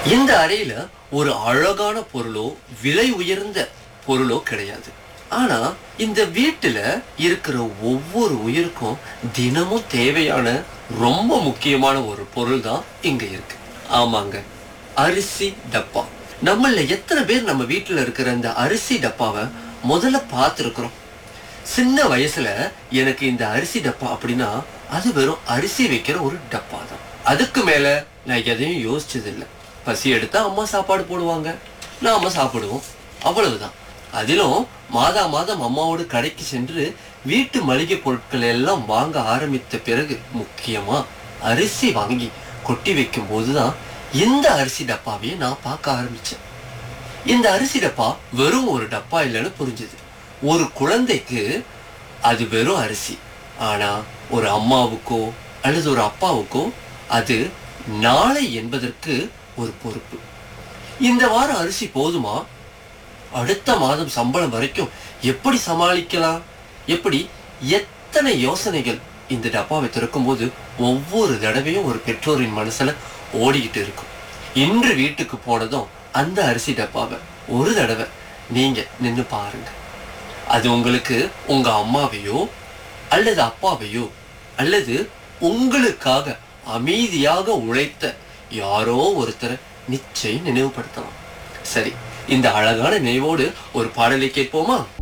இந்த அறையில ஒரு அழகான பொருளோ விலை உயர்ந்த பொருளோ கிடையாது. ஆனா இந்த வீட்டுல இருக்கிற ஒவ்வொரு உயிருக்கும் தினமும் தேவையான ரொம்ப முக்கியமான ஒரு பொருள் தான் இங்க இருக்கு. ஆமாங்க, அரிசி டப்பா. நம்மள எத்தனை பேர் நம்ம வீட்டுல இருக்கிற இந்த அரிசி டப்பாவை முதல்ல பார்த்திருக்கிறோம்? சின்ன வயசுல எனக்கு இந்த அரிசி டப்பா அப்படின்னா அது வெறும் அரிசி வைக்கிற ஒரு டப்பா தான். அதுக்கு மேல நான் எதையும் யோசிச்சது இல்லை. பசி எடுத்தா அம்மா சாப்பாடு போடுவாங்க, நாம சாப்பிடுவோம், அவ்வளவுதான். அதிலும் மாதம் அம்மாவோடு கடைக்கு சென்று வீட்டு மளிகை பொருட்கள் எல்லாம் வாங்க ஆரம்பித்த பிறகு முக்கியமா அரிசி வாங்கி கொட்டி வைக்கும் போதுதான் இந்த அரிசி டப்பாவையே நான் பார்க்க ஆரம்பிச்சேன். இந்த அரிசி டப்பா வெறும் ஒரு டப்பா இல்லைன்னு புரிஞ்சது. ஒரு குழந்தைக்கு அது வெறும் அரிசி. ஆனா ஒரு அம்மாவுக்கோ அல்லது ஒரு அப்பாவுக்கோ அது நாளை என்பதற்கு ஒரு பொறுப்பு. இந்த வாரம் அரிசி போதுமா? அடுத்த மாதம் சம்பளம் வரைக்கும் எப்படி சமாளிக்கலாம்? எப்படி? எத்தனை யோசனைகள் இந்த டப்பாவை திறக்கும் போது ஒவ்வொரு தடவையும் ஒரு பெற்றோரின் மனசுல ஓடிக்கிட்டு இருக்கும். இன்று வீட்டுக்கு போனதும் அந்த அரிசி டப்பாவை ஒரு தடவை நீங்க நின்னு பாருங்க. அது உங்களுக்கு உங்க அம்மாவையோ அல்லது அப்பாவையோ அல்லது உங்களுக்காக அமைதியாக உழைத்த யாரோ ஒருத்தரை நிச்சயம் நினைவுபடுத்தலாம். சரி, இந்த அழகான நினைவோடு ஒரு பாடலை கேட்போமா?